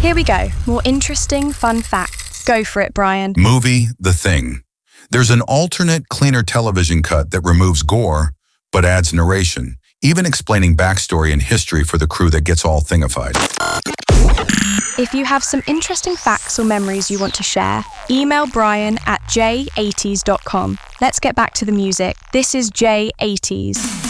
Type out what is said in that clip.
Here we go. More interesting, fun facts. Go for it, Brian. Movie The Thing. There's an alternate, cleaner television cut that removes gore, but adds narration, even explaining backstory and history for the crew that gets all thingified. If you have some interesting facts or memories you want to share, email Brian at j80s.com. Let's get back to the music. This is J80s.